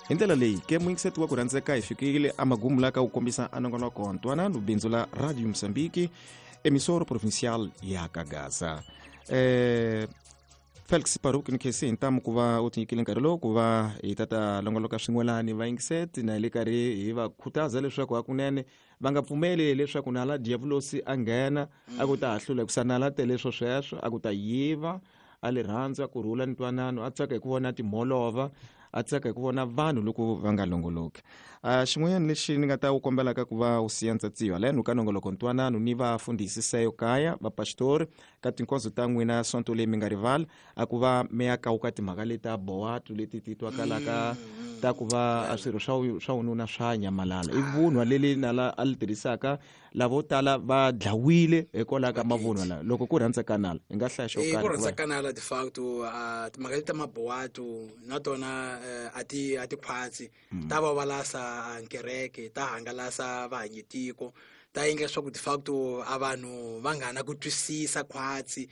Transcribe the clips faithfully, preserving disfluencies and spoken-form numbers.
Hi ndlela leyi ke muingiseti wa ku rhandzeka hi fikile amagumu laka wu kombisa anongonoko ntwanano bindzu la Radio Msambiki emisoro provincial ya Kagaza. Eh, Felix Paruk ni khesi intamu kuva u tinyikile nkarhi lowu kuva hi tata longoloka swin'welani vaingiseti na le karhi hi va khutaza leswaku hakunene va nga pfumeli leswaku na la diavolosi a nghena a ku ta hlula ku sanala te leswo sweswo a ku ta yiva a le rhandza ku rhula ntwanano a tsaka hi ku vona timolova a tsaka hi ku vona vanhu loko va nga longoloki. Uh, xin'wanyana lexi ni nga ta wu kombelaka ku va u siya ntsatsiwa leno ka nongoloko ntwanano ni vafundhisi seyo kaya vapastori ka tinkonzo ta n'wina sonto leyi mi nga rivala a ku va mi ya kawuka timhaka leti ta bowato leti ti twakalaka ta ku va a swirho swa wununa swa nyamalala i vunwa leli na la a li tirhisaka lavo tala va dlawile hikwalaho ka mavunwa la loko ku rhandza kanala hi nga hlaya xo karhi ku rhandza kanala de facto timhaka leti ta mabowato na tona a ti a ti khwatsi ta va valasa nkereke ta hangalasa vahanyetiko ta endla leswaku de facto a vanhu va nga na ku twisisa khwatsi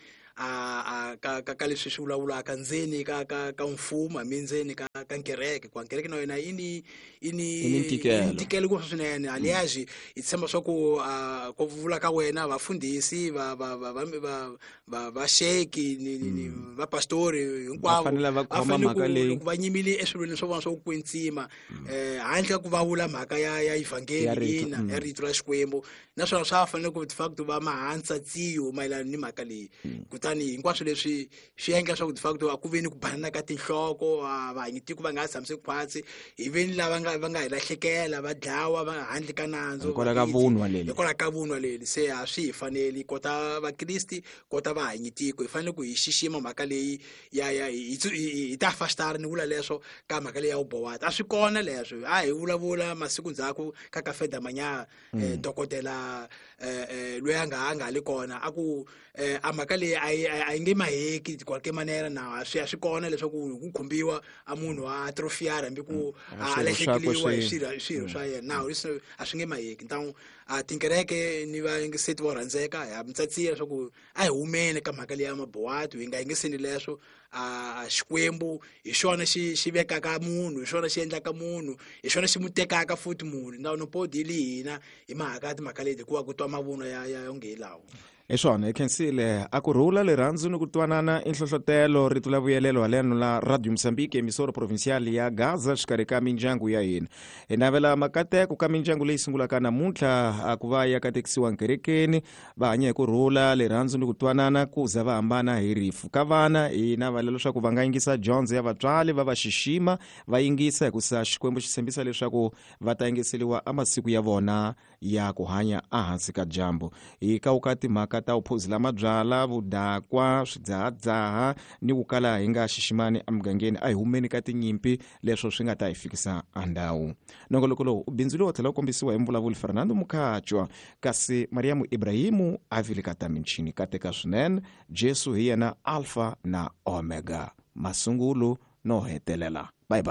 a ka ka leswi swi vulavulaka ndzeni ka ka ka mfumo mindzeni ka ka nkereke kwa nkereke na yona ini ini ntikelo ku swinene aliyaji itsemba swa ku ku vula ka wena vafundhisi va va va va sheki ni va pastori hinkwavo va khoma mhaka leyi ku va nyimile eswilweni swo vona swo kwetsima eh handle ku va vula mhaka ya ya evangeli ina ya rito la Xikwembu naswona swa fanele ku de facto va mahansa tsiyo mayelana ni mhaka leyi kutani hinkwaswo leswi swi endla swa ku de facto a ku veni ku banana ka tinhloko vahanyetiko va nga tshamise khwatsi hi veni lava nga va nga hilahlekela va dlawa va handle ka nandzu hikwalaho ka vunwa leli hikwalaho ka vunwa leli se a swi hi faneli kota vakristi kota vahanyetiko hi fanele ku hi xixima mhaka leyi ya ya hi ta fastara ni vula leswo ka mhaka leyi ya ubowata a swi kona leswo a hi vulavula masiku ndzhaku ka Cafe Damanyaka dokotela eh loyi a nga nga le kona a ku a mhaka leyi a yi nge maheki kwalke manera na swi a swi kona leswaku ku khumbiwa a munhu a atrofiara hambi ku a lahlekeliwa hi swirho swa yena nawu a swi nge maheki ntawu a tinkereke ni va yingiseti vo rhandzeka ha mtsatsira leswaku a hi humeni ka mhaka leyi ya mabowato hi nga yingiseni leswo a Xikwembu hi xona xi xi vekaka munhu hi xona xi endlaka munhu hi xona xi mutekaka futhi munhu na no podili hina hi mhaka timhaka leti kuva ku twa mavunwa ya ya ngelawo hi swona hi khensile a ku rhula le rhandzu ni ku twanana i nhlohlotelo rito la vuyelelo haleno la Radio Msambiki emisoro provincial ya Gaza xikarhi ka mindyangu ya hina hi navela makateko ka mindyangu leyi sungulaka namuntlha a ku va ya katekisiwa nkerekeni va hanya hi ku rhula le rhandzu ni ku twanana ku za va hambana hi rifu ka vana hi navela leswaku va nga yingisa dyondzo ya vatswali va va xixima va yingisa hi ku sa Xikwembu xi tshembisa leswaku va ta yingiseliwa a masiku ya vona ya ku hanya ehansi ka dyambu hi kawuka timhaka ta uphuzi la mabyala vudakwa swidzahadzaha ni ku kala hi nga xiximani emugangeni a hi humeni ka tinyimpi leswo swi nga ta hi fikisa andhawu nongoloko lowu ubindzu lowu tlhela u kombisiwa hi mvulavuli Fernando Mukhachwa kasi Mariamu Ibrahimu a vile ka taminchini kateka swinene Jesu hi yena Alpha na Omega masungulo no hetelela.